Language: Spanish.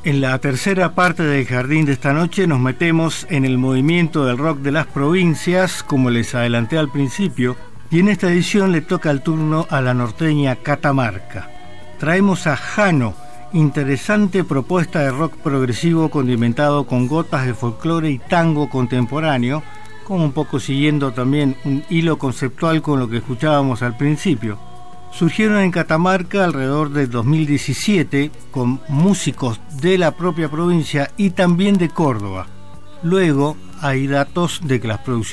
En la tercera parte del Jardín de esta noche nos metemos en el movimiento del rock de las provincias, como les adelanté al principio, y en esta edición le toca el turno a la norteña Catamarca. Traemos a Jano, interesante propuesta de rock progresivo condimentado con gotas de folclore y tango contemporáneo, como un poco siguiendo también un hilo conceptual con lo que escuchábamos al principio. Surgieron en Catamarca alrededor de 2017 con músicos de la propia provincia y también de Córdoba. Luego hay datos de que las producciones